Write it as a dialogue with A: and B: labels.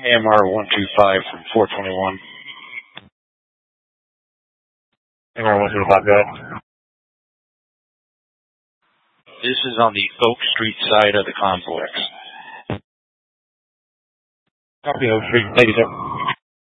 A: AMR 125 from 421.
B: AMR 125, go ahead.
A: This is on the Oak Street side of the complex.
B: Copy, Oak Street. Thank you, sir.